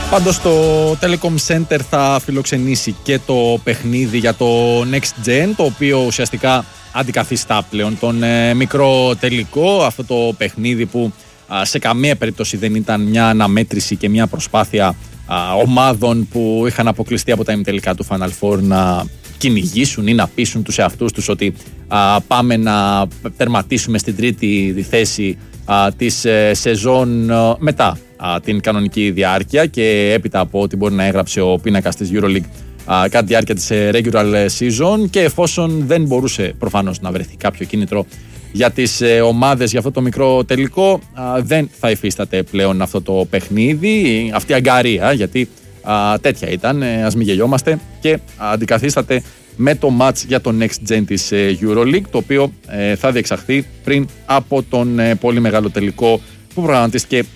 Πάντως το Telecom Center θα φιλοξενήσει και το παιχνίδι για το Next Gen, το οποίο ουσιαστικά αντικαθιστά πλέον τον μικρό τελικό. Αυτό το παιχνίδι που σε καμία περίπτωση δεν ήταν μια αναμέτρηση και μια προσπάθεια ομάδων που είχαν αποκλειστεί από τα ημιτελικά του Final Four να κυνηγήσουν ή να πείσουν τους εαυτούς τους ότι πάμε να τερματίσουμε στην τρίτη θέση της σεζόν μετά την κανονική διάρκεια και έπειτα από ό,τι μπορεί να έγραψε ο πίνακας της EuroLeague κατά τη διάρκεια της regular season, και εφόσον δεν μπορούσε προφανώς να βρεθεί κάποιο κίνητρο για τις ομάδες για αυτό το μικρό τελικό, δεν θα υφίσταται πλέον αυτό το παιχνίδι, αυτή η αγκαρία, γιατί τέτοια ήταν, ας μην γελιόμαστε, και αντικαθίσταται με το match για το Next Gen της EuroLeague, το οποίο θα διεξαχθεί πριν από τον πολύ μεγάλο τελικό που προγραμματίστηκε